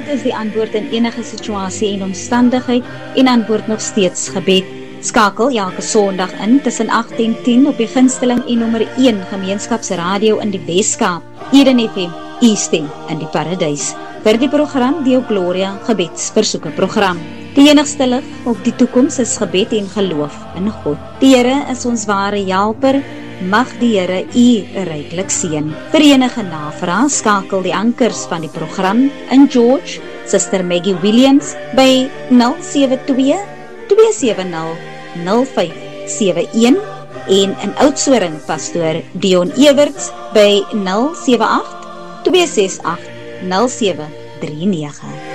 is die antwoord in enige situasie en omstandigheid en antwoord nog steeds gebed. Skakel elke Sondag in tussen 8 en 10 op die gunsteling en nommer 1 gemeenskapsradio in die Weskaap, Eden FM, u stem in die paradys. Vir die program Deo Gloria gebedsversoeke program. Die enigste lig op die toekoms is gebed en geloof in God. Die Here is ons ware helper. Mag die Here u ryklik seën. Vir enige navraag skakel die ankers van die program in George, Suster Maggie Williams by 072-270-0571 en in Oudtshoorn Pastoor Dion Everts by 078-268-0739.